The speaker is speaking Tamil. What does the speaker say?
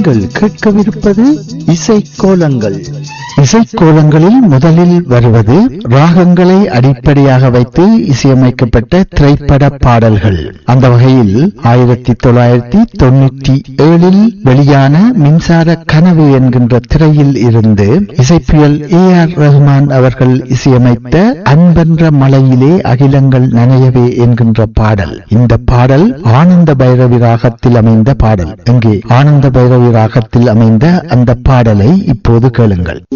நீங்கள் கேட்கவிருப்பது இசைக்கோலங்கள். இசைக்கோலங்களில் முதலில் வருவது ராகங்களை அடிப்படையாக வைத்து இசையமைக்கப்பட்ட திரைப்பட பாடல்கள். அந்த வகையில் 1997 வெளியான மின்சார கனவு என்கின்ற திரையில் இருந்து இசைப்பியல் AR ரஹ்மான் அவர்கள் இசையமைத்த அன்பென்ற மலையிலே அகிலங்கள் நனையவே என்கின்ற பாடல். இந்த பாடல் ஆனந்த பைரவி ராகத்தில் அமைந்த பாடல். இங்கே ஆனந்த பைரவி ராகத்தில் அமைந்த அந்த பாடலை இப்போது கேளுங்கள்.